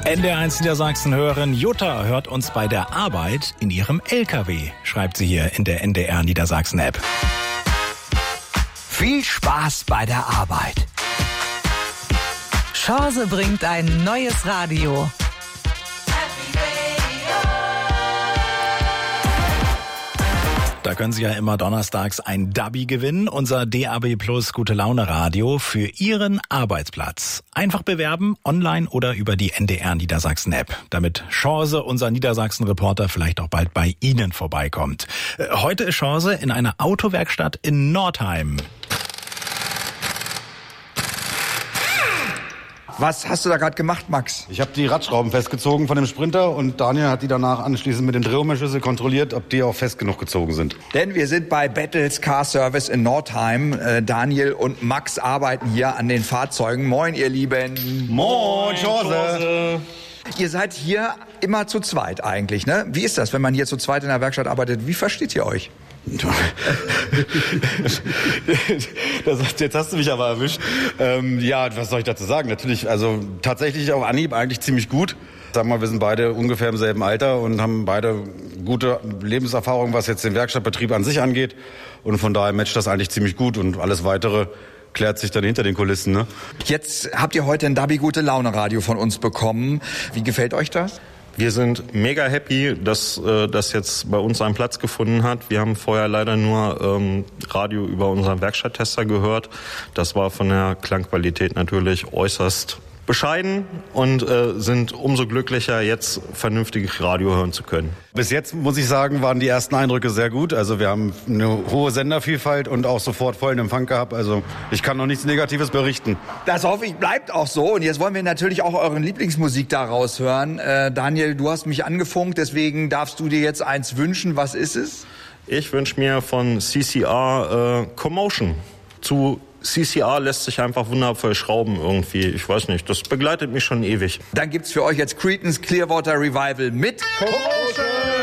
NDR1 Niedersachsen-Hörerin Jutta hört uns bei der Arbeit in ihrem LKW, schreibt sie hier in der NDR Niedersachsen-App. Viel Spaß bei der Arbeit. Chance bringt ein neues Radio. Da können Sie ja immer donnerstags ein Dubby gewinnen, unser DAB Plus Gute Laune Radio für Ihren Arbeitsplatz. Einfach bewerben, online oder über die NDR Niedersachsen App, damit Chance, unser Niedersachsen-Reporter, vielleicht auch bald bei Ihnen vorbeikommt. Heute ist Chance in einer Autowerkstatt in Nordheim. Was hast du da gerade gemacht, Max? Ich habe die Radschrauben festgezogen von dem Sprinter und Daniel hat die danach anschließend mit dem Drehmomentschlüssel kontrolliert, ob die auch fest genug gezogen sind. Denn wir sind bei Battles Car Service in Nordheim. Daniel und Max arbeiten hier an den Fahrzeugen. Moin, ihr Lieben. Moin, Chance. Ihr seid hier immer zu zweit eigentlich, ne? Wie ist das, wenn man hier zu zweit in der Werkstatt arbeitet? Wie versteht ihr euch? Jetzt hast du mich aber erwischt. Ja, was soll ich dazu sagen? Natürlich, also tatsächlich auf Anhieb eigentlich ziemlich gut. Sag mal, wir sind beide ungefähr im selben Alter und haben beide gute Lebenserfahrung, was jetzt den Werkstattbetrieb an sich angeht. Und von daher matcht das eigentlich ziemlich gut und alles Weitere klärt sich dann hinter den Kulissen, ne? Jetzt habt ihr heute ein Dubby Gute Laune Radio von uns bekommen. Wie gefällt euch das? Wir sind mega happy, dass das jetzt bei uns einen Platz gefunden hat. Wir haben vorher leider nur Radio über unseren Werkstatttester gehört. Das war von der Klangqualität natürlich äußerst bescheiden und sind umso glücklicher, jetzt vernünftig Radio hören zu können. Bis jetzt, muss ich sagen, waren die ersten Eindrücke sehr gut. Also wir haben eine hohe Sendervielfalt und auch sofort vollen Empfang gehabt. Also ich kann noch nichts Negatives berichten. Das hoffe ich, bleibt auch so. Und jetzt wollen wir natürlich auch euren Lieblingsmusik da raushören. Daniel, du hast mich angefunkt, deswegen darfst du dir jetzt eins wünschen. Was ist es? Ich wünsche mir von CCR Commotion. Zu CCR lässt sich einfach wundervoll schrauben irgendwie. Ich weiß nicht, das begleitet mich schon ewig. Dann gibt's für euch jetzt Creedence Clearwater Revival mit Commotion.